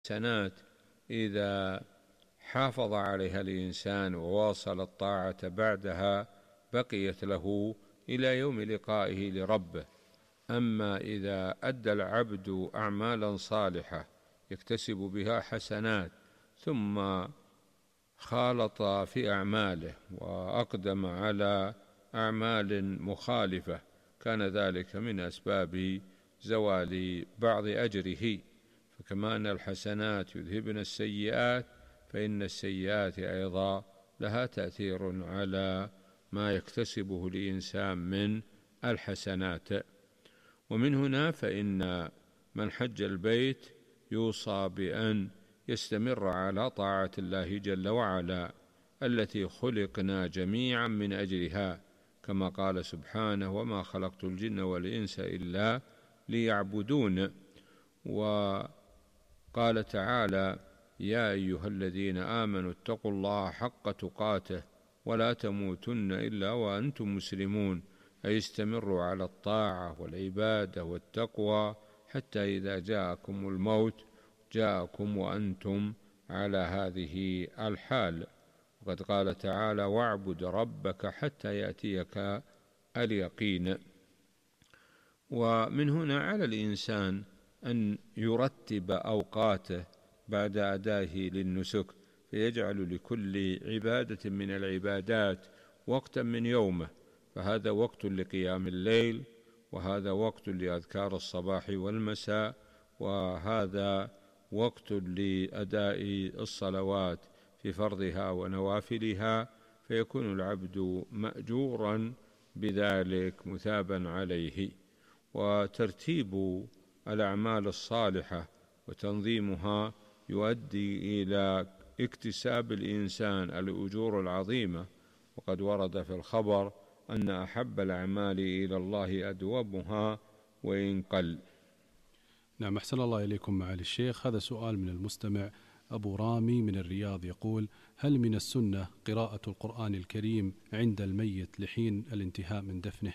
الحسنات إذا حافظ عليها الإنسان وواصل الطاعة بعدها بقيت له إلى يوم لقائه لربه. أما إذا أدى العبد أعمالا صالحة يكتسب بها حسنات ثم خالط في أعماله وأقدم على أعمال مخالفة كان ذلك من أسباب زوال بعض أجره. فكما أن الحسنات يذهبن السيئات فإن السيئات أيضا لها تأثير على ما يكتسبه الإنسان من الحسنات. ومن هنا فإن من حج البيت يوصى بأن يستمر على طاعة الله جل وعلا التي خلقنا جميعا من أجلها، كما قال سبحانه: وما خلقت الجن والإنس إلا ليعبدون. وقال تعالى: يا أيها الذين آمنوا اتقوا الله حق تقاته ولا تموتن إلا وأنتم مسلمون، أي استمروا على الطاعة والعبادة والتقوى حتى إذا جاءكم الموت جاءكم وأنتم على هذه الحال. وقد قال تعالى: واعبد ربك حتى يأتيك اليقين. ومن هنا على الإنسان أن يرتب أوقاته بعد أدائه للنسك، فيجعل لكل عبادة من العبادات وقتا من يومه، فهذا وقت لقيام الليل، وهذا وقت لأذكار الصباح والمساء، وهذا وقت لأداء الصلوات في فرضها ونوافلها، فيكون العبد مأجورا بذلك مثابا عليه. وترتيب الأعمال الصالحة وتنظيمها يؤدي إلى اكتساب الإنسان الأجور العظيمة. وقد ورد في الخبر أن أحب الأعمال إلى الله أدومها وإن قل. نعم، أحسن الله إليكم معالي الشيخ. هذا سؤال من المستمع أبو رامي من الرياض يقول: هل من السنة قراءة القرآن الكريم عند الميت لحين الانتهاء من دفنه؟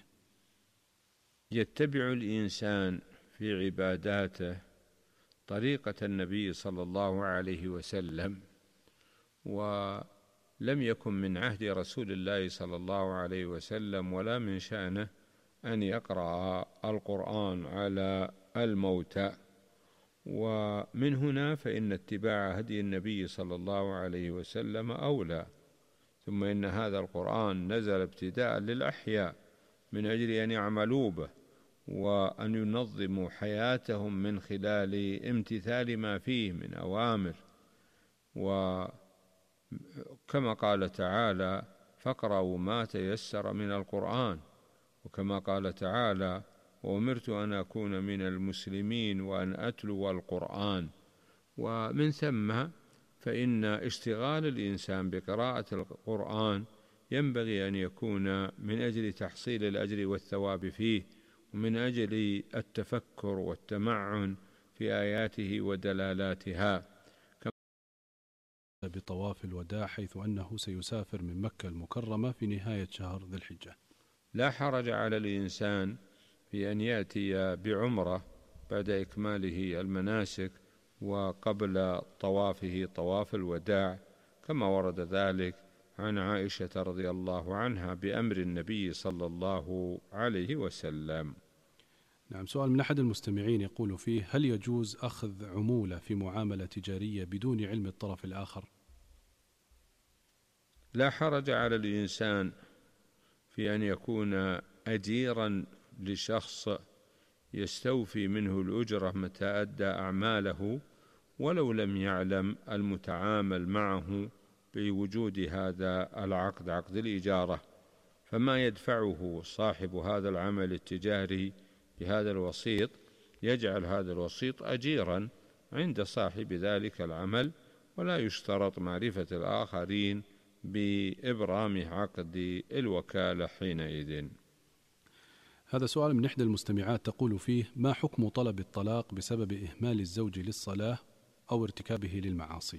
يتبع الإنسان في عباداته طريقة النبي صلى الله عليه وسلم، ولم يكن من عهد رسول الله صلى الله عليه وسلم ولا من شأنه أن يقرأ القرآن على الموتى. ومن هنا فإن اتباع هدي النبي صلى الله عليه وسلم أولى. ثم إن هذا القرآن نزل ابتداء للأحياء من أجل أن يعملوا به وأن ينظموا حياتهم من خلال امتثال ما فيه من أوامر. وكما قال تعالى: فاقرأوا ما تيسر من القرآن. وكما قال تعالى: وأمرت أن أكون من المسلمين وأن أتلو القرآن. ومن ثم فإن اشتغال الإنسان بقراءة القرآن ينبغي أن يكون من أجل تحصيل الأجر والثواب فيه، ومن أجل التفكر والتمعن في آياته ودلالاتها. بطواف الوداع، حيث أنه سيسافر من مكة المكرمة في نهاية شهر ذي الحجة. لا حرج على الإنسان في أن يأتي بعمرة بعد إكماله المناسك وقبل طوافه طواف الوداع، كما ورد ذلك عن عائشة رضي الله عنها بأمر النبي صلى الله عليه وسلم. نعم، سؤال من أحد المستمعين يقول فيه: هل يجوز أخذ عمولة في معاملة تجارية بدون علم الطرف الآخر؟ لا حرج على الإنسان في أن يكون أجيرا لشخص يستوفي منه الأجرة متى أدى أعماله، ولو لم يعلم المتعامل معه بوجود هذا العقد، عقد الإجارة، فما يدفعه صاحب هذا العمل التجاري بهذا الوسيط يجعل هذا الوسيط أجيرا عند صاحب ذلك العمل، ولا يشترط معرفة الآخرين بإبرام عقد الوكالة حينئذ. هذا سؤال من إحدى المستمعات تقول فيه: ما حكم طلب الطلاق بسبب إهمال الزوج للصلاة أو ارتكابه للمعاصي؟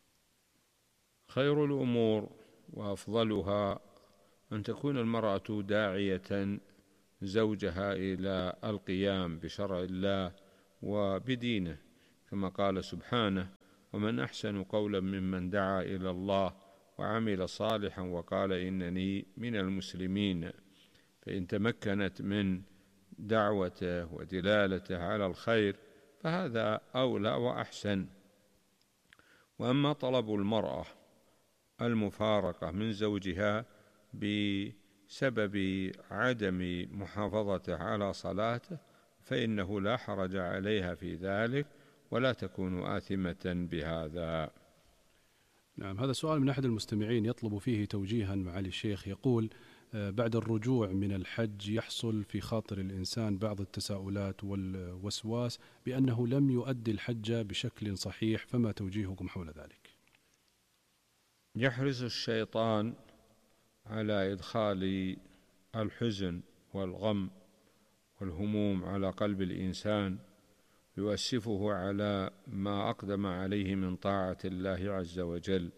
خير الأمور وأفضلها أن تكون المرأة داعية زوجها إلى القيام بشرع الله وبدينه، كما قال سبحانه: ومن أحسن قولا ممن دعا إلى الله وعمل صالحا وقال إنني من المسلمين. فإن تمكنت من دعوته ودلالته على الخير فهذا أولى وأحسن. وأما طلب المرأة المفارقة من زوجها بسبب عدم محافظته على صلاته فإنه لا حرج عليها في ذلك ولا تكون آثمة بهذا. نعم، هذا سؤال من أحد المستمعين يطلب فيه توجيها معالي الشيخ. يقول: بعد الرجوع من الحج يحصل في خاطر الإنسان بعض التساؤلات والوسواس بأنه لم يؤدي الحج بشكل صحيح، فما توجيهكم حول ذلك؟ يحرص الشيطان على إدخال الحزن والغم والهموم على قلب الإنسان، يؤسفه على ما أقدم عليه من طاعة الله عز وجل.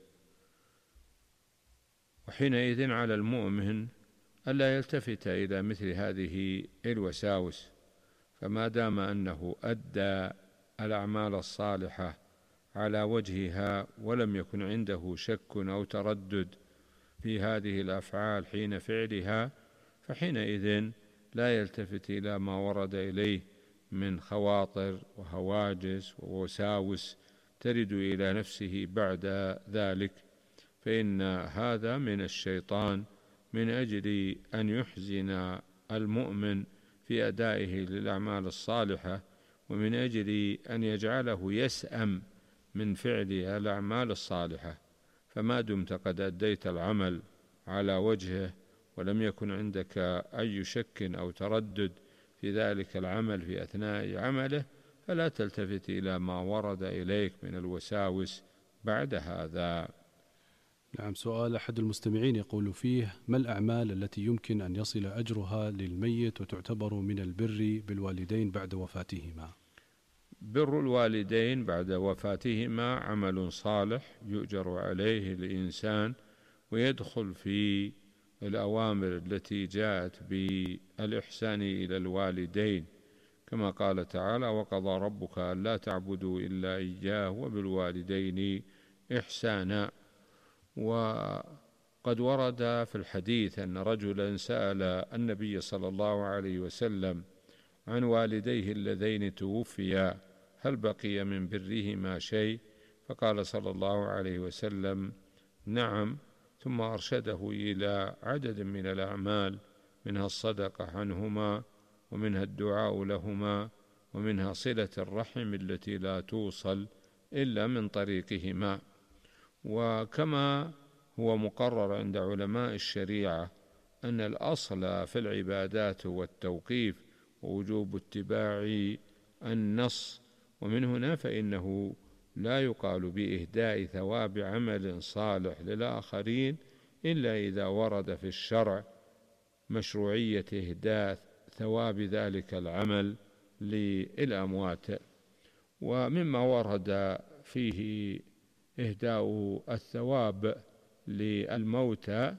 وحينئذ على المؤمن ألا يلتفت إلى مثل هذه الوساوس، فما دام أنه أدى الأعمال الصالحة على وجهها ولم يكن عنده شك أو تردد في هذه الأفعال حين فعلها، فحينئذ لا يلتفت إلى ما ورد إليه من خواطر وهواجس ووساوس ترد إلى نفسه بعد ذلك، فإن هذا من الشيطان من أجل أن يحزن المؤمن في أدائه للأعمال الصالحة، ومن أجل أن يجعله يسأم من فعل الأعمال الصالحة. فما دمت قد أديت العمل على وجهه ولم يكن عندك أي شك أو تردد في ذلك العمل في أثناء عمله، فلا تلتفت إلى ما ورد إليك من الوساوس بعد هذا. نعم، سؤال أحد المستمعين يقول فيه: ما الأعمال التي يمكن أن يصل أجرها للميت وتعتبر من البر بالوالدين بعد وفاتهما؟ بر الوالدين بعد وفاتهما عمل صالح يؤجر عليه الإنسان، ويدخل في الأوامر التي جاءت بالإحسان إلى الوالدين، كما قال تعالى: وقضى ربك ألا تعبدوا إلا إياه وبالوالدين إحسانا. وقد ورد في الحديث أن رجلا سأل النبي صلى الله عليه وسلم عن والديه اللذين توفيا هل بقي من برهما شيء؟ فقال صلى الله عليه وسلم: نعم. ثم أرشده إلى عدد من الأعمال، منها الصدقة عنهما، ومنها الدعاء لهما، ومنها صلة الرحم التي لا توصل إلا من طريقهما. وكما هو مقرر عند علماء الشريعة أن الأصل في العبادات هو التوقيف ووجوب اتباع النص، ومن هنا فإنه لا يقال بإهداء ثواب عمل صالح للآخرين إلا إذا ورد في الشرع مشروعية إهداء ثواب ذلك العمل للأموات. ومما ورد فيه إهداء الثواب للموتى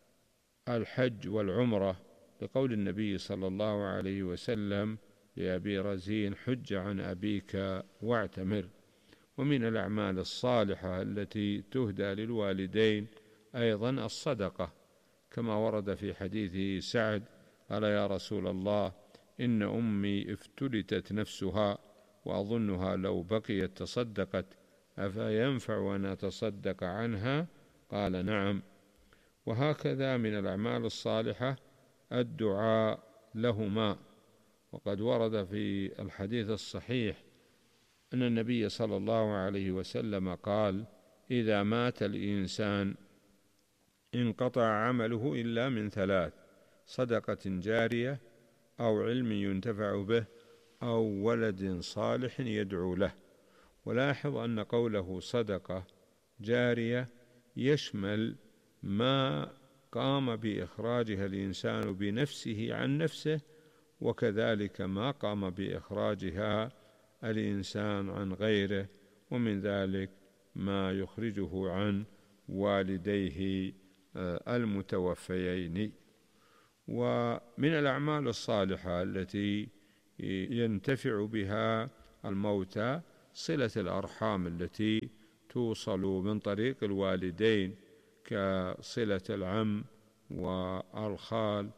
الحج والعمرة، لقول النبي صلى الله عليه وسلم لأبي رزين: حج عن أبيك واعتمر. ومن الأعمال الصالحة التي تهدى للوالدين أيضا الصدقة، كما ورد في حديث سعد قال: يا رسول الله، إن أمي افتلتت نفسها وأظنها لو بقيت تصدقت، أفينفع أن أتصدق عنها؟ قال: نعم. وهكذا من الأعمال الصالحة الدعاء لهما، وقد ورد في الحديث الصحيح أن النبي صلى الله عليه وسلم قال: إذا مات الإنسان انقطع عمله إلا من ثلاث: صدقة جارية، أو علم ينتفع به، أو ولد صالح يدعو له. ولاحظ أن قوله صدقة جارية يشمل ما قام بإخراجها الإنسان بنفسه عن نفسه، وكذلك ما قام بإخراجها الإنسان عن غيره، ومن ذلك ما يخرجه عن والديه المتوفيين. ومن الأعمال الصالحة التي ينتفع بها الموتى صلة الأرحام التي توصل من طريق الوالدين كصلة العم والخال،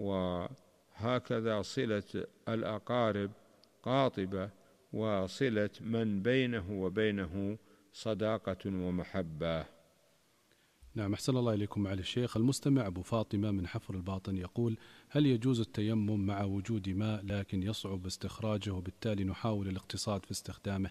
وهكذا صلة الأقارب قاطبة، وصلة من بينه وبينه صداقة ومحبة. نعم، أحسن الله إليكم معالي الشيخ. المستمع أبو فاطمة من حفر الباطن يقول: هل يجوز التيمم مع وجود ماء لكن يصعب استخراجه وبالتالي نحاول الاقتصاد في استخدامه؟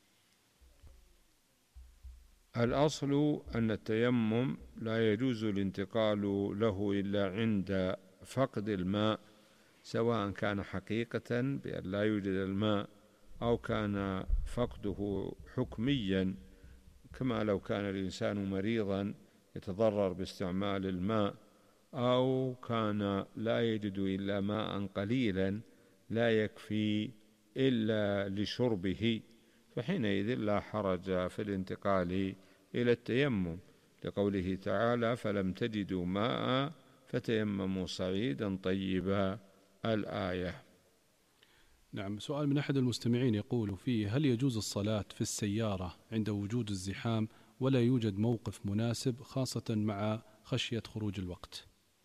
الأصل أن التيمم لا يجوز الانتقال له إلا عند فقد الماء، سواء كان حقيقة بأن لا يوجد الماء، أو كان فقده حكميا، كما لو كان الإنسان مريضا يتضرر باستعمال الماء، أو كان لا يجد إلا ماء قليلا لا يكفي إلا لشربه، فحينئذ لا حرج في الانتقال إلى التيمم، لقوله تعالى: فلم تجدوا ماء فتيمموا صعيدا طيبا، الآية. نعم، سؤال من أحد المستمعين يقول فيه: هل يجوز الصلاة في السيارة عند وجود الزحام ولا يوجد موقف مناسب خاصة مع خشية خروج الوقت؟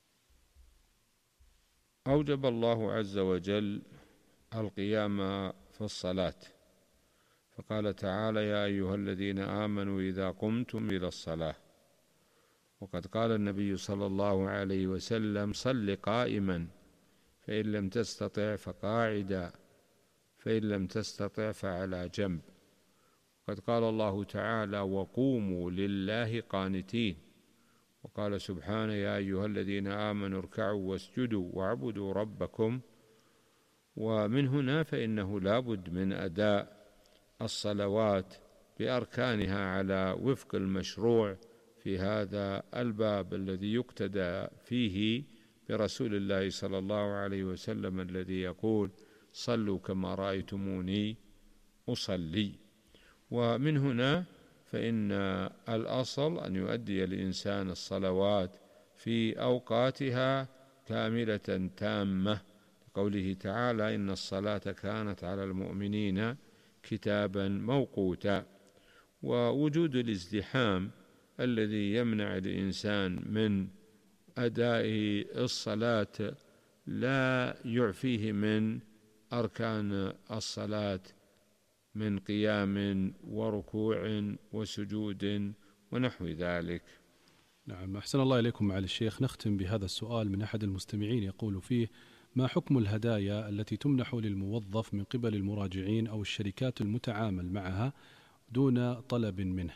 أوجب الله عز وجل القيام في الصلاة، فقال تعالى: يا أيها الذين آمنوا إذا قمتم إلى الصلاة. وقد قال النبي صلى الله عليه وسلم: صل قائما، فإن لم تستطع فقاعدا، فإن لم تستطع فعلى جنب. قد قال الله تعالى: وقوموا لله قانتين. وقال سبحانه: يا أيها الذين آمنوا اركعوا واسجدوا واعبدوا ربكم. ومن هنا فإنه لا بد من أداء الصلوات بأركانها على وفق المشروع في هذا الباب الذي يقتدى فيه برسول الله صلى الله عليه وسلم الذي يقول: صلوا كما رأيتموني أصلي. ومن هنا فإن الأصل أن يؤدي الإنسان الصلوات في أوقاتها كاملة تامة، قوله تعالى: إن الصلاة كانت على المؤمنين كتابا موقوتا. ووجود الازدحام الذي يمنع الإنسان من أداء الصلاة لا يعفيه من أركان الصلاة من قيام وركوع وسجود ونحو ذلك. نعم، أحسن الله إليكم معالي الشيخ. نختم بهذا السؤال من أحد المستمعين يقول فيه: ما حكم الهدايا التي تمنح للموظف من قبل المراجعين أو الشركات المتعامل معها دون طلب منه؟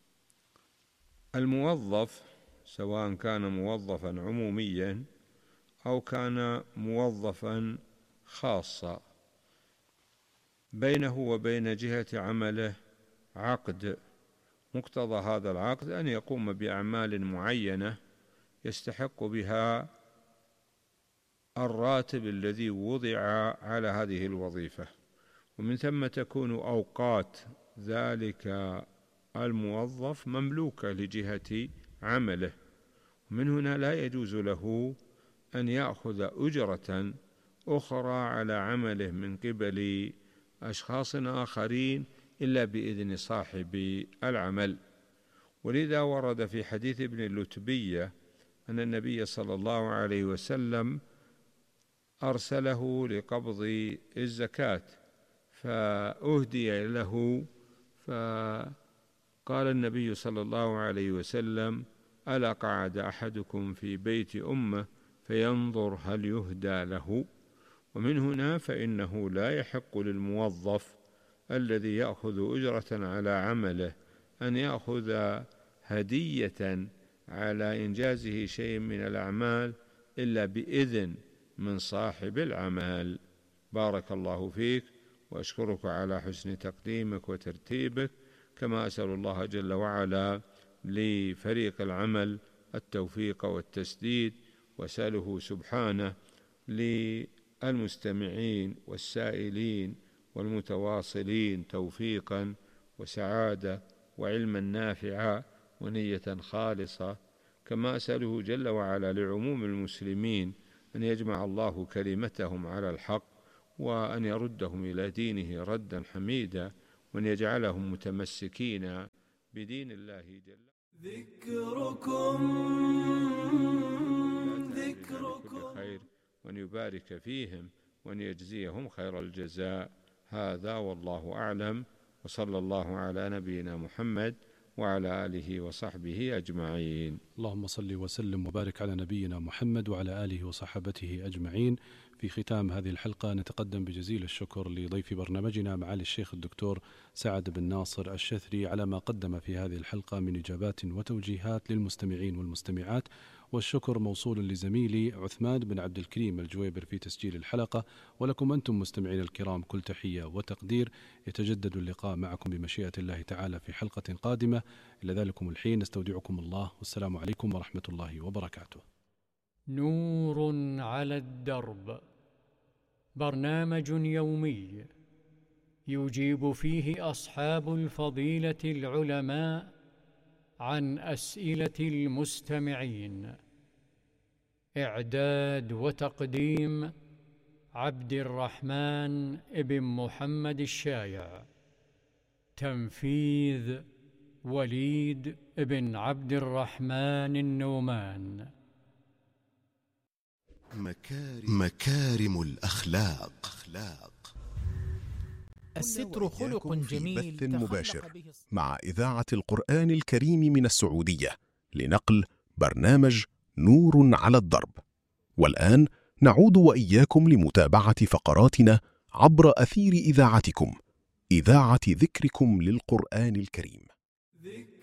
الموظف سواء كان موظفا عموميا أو كان موظفا خاصا، بينه وبين جهة عمله عقد، مقتضى هذا العقد أن يقوم بأعمال معينة يستحق بها الراتب الذي وضع على هذه الوظيفة، ومن ثم تكون أوقات ذلك الموظف مملوكة لجهة عمله، ومن هنا لا يجوز له أن يأخذ أجرة أخرى على عمله من قبل أشخاص آخرين إلا بإذن صاحب العمل. ولذا ورد في حديث ابن اللتبية أن النبي صلى الله عليه وسلم أرسله لقبض الزكاة فأهدي له، فقال النبي صلى الله عليه وسلم: ألا قعد أحدكم في بيت أمه فينظر هل يهدى له؟ ومن هنا فإنه لا يحق للموظف الذي يأخذ أجرة على عمله أن يأخذ هدية على إنجازه شيء من الأعمال إلا بإذن من صاحب العمل. بارك الله فيك، وأشكرك على حسن تقديمك وترتيبك، كما أسأل الله جل وعلا لفريق العمل التوفيق والتسديد، وأسأله سبحانه للمستمعين والسائلين والمتواصلين توفيقا وسعادة وعلما نافعا ونية خالصة، كما أسأله جل وعلا لعموم المسلمين أن يجمع الله كلمتهم على الحق، وأن يردهم إلى دينه ردا حميدا، وأن يجعلهم متمسكين بدين الله جل ذكركم خير، وأن يبارك فيهم وأن يجزيهم خير الجزاء. هذا والله أعلم، وصلى الله على نبينا محمد وعلى آله وصحبه أجمعين. اللهم صل وسلم وبارك على نبينا محمد وعلى آله وصحبته أجمعين. في ختام هذه الحلقة نتقدم بجزيل الشكر لضيف برنامجنا معالي الشيخ الدكتور سعد بن ناصر الشثري على ما قدم في هذه الحلقة من إجابات وتوجيهات للمستمعين والمستمعات، والشكر موصول لزميلي عثمان بن عبد الكريم الجويبر في تسجيل الحلقة، ولكم أنتم مستمعين الكرام كل تحية وتقدير. يتجدد اللقاء معكم بمشيئة الله تعالى في حلقة قادمة. إلى ذلكم الحين نستودعكم الله، والسلام عليكم ورحمة الله وبركاته. نور على الدرب، برنامج يومي يجيب فيه أصحاب الفضيلة العلماء عن أسئلة المستمعين. إعداد وتقديم عبد الرحمن بن محمد الشايع. تنفيذ وليد بن عبد الرحمن النومان. مكارم الأخلاق. الستر خلق جميل بث مباشر مع إذاعة القرآن الكريم من السعودية لنقل برنامج نور على الدرب. والآن نعود وإياكم لمتابعة فقراتنا عبر أثير إذاعتكم، إذاعة ذكركم للقرآن الكريم.